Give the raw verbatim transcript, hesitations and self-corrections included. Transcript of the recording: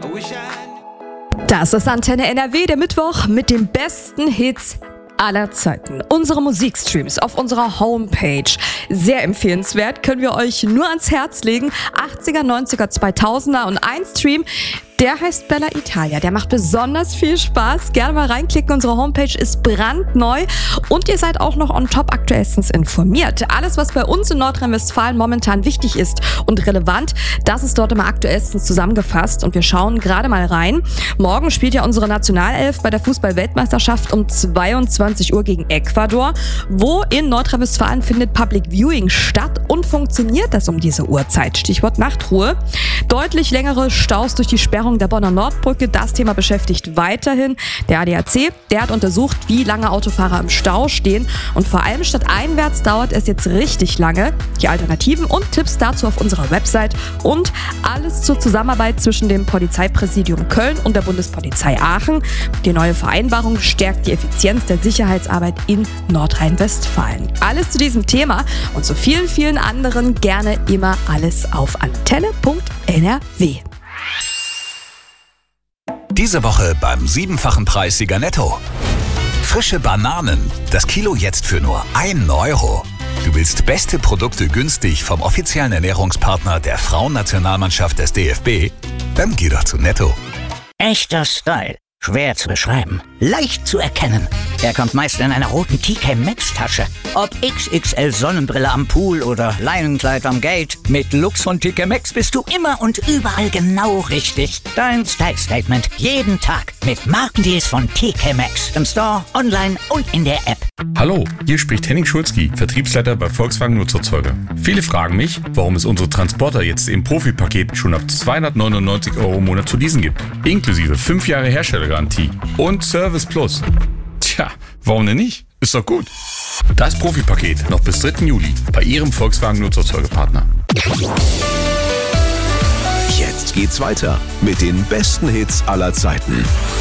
Das ist Antenne N R W, der Mittwoch mit den besten Hits aller Zeiten. Unsere Musikstreams auf unserer Homepage. Sehr empfehlenswert, können wir euch nur ans Herz legen. achtziger, neunziger, zweitausender und ein Stream, der heißt Bella Italia. Der macht besonders viel Spaß. Gerne mal reinklicken. Unsere Homepage ist brandneu und ihr seid auch noch on top aktuellstens informiert. Alles, was bei uns in Nordrhein-Westfalen momentan wichtig ist und relevant, das ist dort immer aktuellstens zusammengefasst und wir schauen gerade mal rein. Morgen spielt ja unsere Nationalelf bei der Fußball-Weltmeisterschaft um zweiundzwanzig Uhr gegen Ecuador. Wo in Nordrhein-Westfalen findet Public Viewing statt und funktioniert das um diese Uhrzeit? Stichwort Nachtruhe. Deutlich längere Staus durch die Sperrung der Bonner Nordbrücke. Das Thema beschäftigt weiterhin der A D A C. Der hat untersucht, wie lange Autofahrer im Stau stehen. Und vor allem stadteinwärts dauert es jetzt richtig lange. Die Alternativen und Tipps dazu auf unserer Website. Und alles zur Zusammenarbeit zwischen dem Polizeipräsidium Köln und der Bundespolizei Aachen. Die neue Vereinbarung stärkt die Effizienz der Sicherheitsarbeit in Nordrhein-Westfalen. Alles zu diesem Thema und zu vielen, vielen anderen gerne immer alles auf antenne punkt n r w. Diese Woche beim siebenfachen Preissieger Netto. Frische Bananen, das Kilo jetzt für nur ein Euro. Du willst beste Produkte günstig vom offiziellen Ernährungspartner der Frauennationalmannschaft des D F B? Dann geh doch zu Netto. Echter Style. Schwer zu beschreiben. Leicht zu erkennen. Er kommt meist in einer roten T K Maxx Tasche. Ob X X L Sonnenbrille am Pool oder Leinenkleid am Gate. Mit Lux von T K Maxx bist du immer und überall genau richtig. Dein Style Statement. Jeden Tag. Mit Markendeals von T K Maxx. Im Store, online und in der App. Hallo, hier spricht Henning Schulzki, Vertriebsleiter bei Volkswagen Nutzerzeuger. Viele fragen mich, warum es unsere Transporter jetzt im Profipaket schon ab zweihundertneunundneunzig Euro im Monat zu leasen gibt. Inklusive fünf Jahre Herstellergarantie und Service Plus. Tja, warum denn nicht? Ist doch gut. Das Profipaket noch bis dritten Juli bei Ihrem Volkswagen Nutzerzeugerpartner. Jetzt geht's weiter mit den besten Hits aller Zeiten.